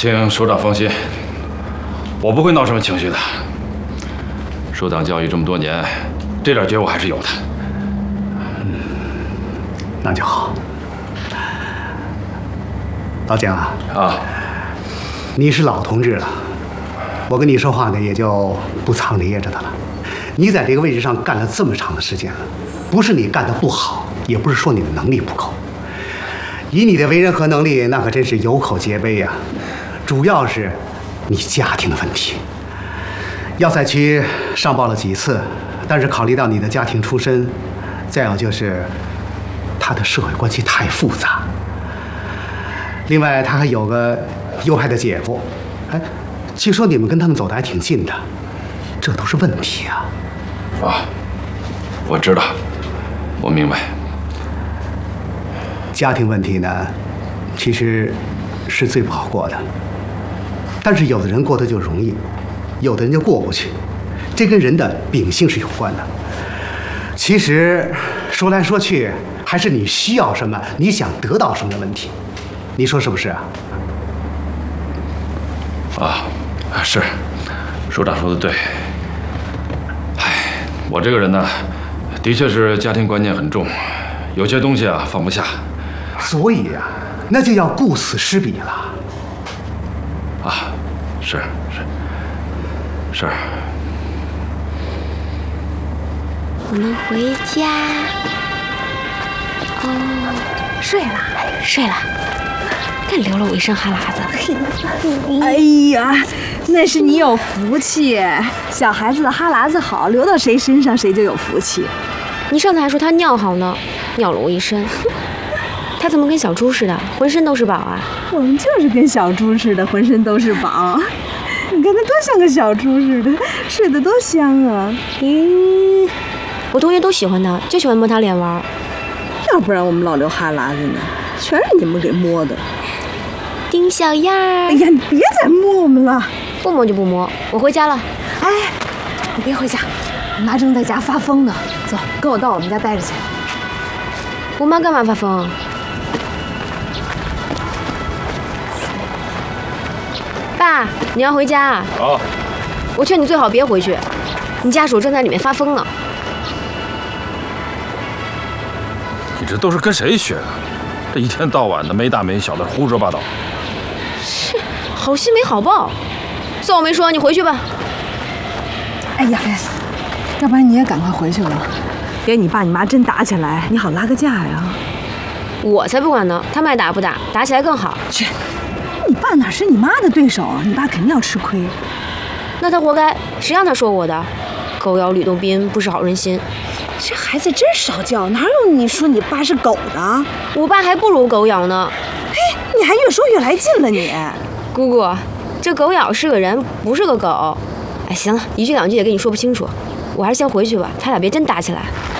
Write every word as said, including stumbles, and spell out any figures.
请首长放心，我不会闹什么情绪的。受党教育这么多年，这点觉悟还是有的。 嗯，那就好。老蒋啊， 啊， 你是老同志了，我跟你说话呢也就不藏着掖着的了。你在这个位置上干了这么长的时间了，不是你干的不好，也不是说你的能力不够。以你的为人和能力，那可真是有口皆碑呀。主要是你家庭的问题。要塞区上报了几次，但是考虑到你的家庭出身，再有就是他的社会关系太复杂。另外，他还有个右派的姐夫，哎，据说你们跟他们走得还挺近的，这都是问题啊！ 啊，我知道，我明白。 家庭问题呢，其实是最不好过的，但是有的人过得就容易，有的人就过不去，这跟人的秉性是有关的。其实说来说去，还是你需要什么，你想得到什么的问题。你说是不是啊？ 啊，是，首长说的对。唉，我这个人呢，的确是家庭观念很重，有些东西啊放不下。 所以呀、啊，那就要顾此失彼了。 啊，是是是。 我们回家。哦， 睡了， 睡了。但流了我一身哈喇子。 哎呀，那是你有福气，小孩子的哈喇子好，流到谁身上谁就有福气。 你上次还说他尿好呢，尿了我一身。他怎么跟小猪似的，浑身都是宝啊？ 我们就是跟小猪似的，浑身都是宝。你看他多像个小猪似的，睡得多香啊！ 咦，我同学都喜欢他，就喜欢摸他脸玩。 要不然我们老流哈喇子呢，全是你们给摸的。 丁小样儿， 哎呀，你别再摸我们了， 不摸就不摸，我回家了。 哎，你别回家，你妈正在家发疯呢。走，跟我到我们家待着去。 我妈干嘛发疯？爸，你要回家啊？ 好。 我劝你最好别回去，你家属正在里面发疯呢。 你这都是跟谁学的？这一天到晚的没大没小的胡说八道。 是，好心没好报。算我没说，你回去吧。 哎呀，要不然你也赶快回去吧，别你爸你妈真打起来，你好拉个架呀。 我才不管呢，他们爱打不打，打起来更好。 去，你爸哪是你妈的对手啊？你爸肯定要吃亏。 那他活该，谁让他说我的？狗咬吕洞宾，不识好人心。 这孩子真少教，哪有你说你爸是狗的？ 我爸还不如狗咬呢。 嘿，你还越说越来劲了你。 姑姑，这狗咬是个人，不是个狗。哎，行了，一句两句也跟你说不清楚，我还是先回去吧，他俩别真打起来。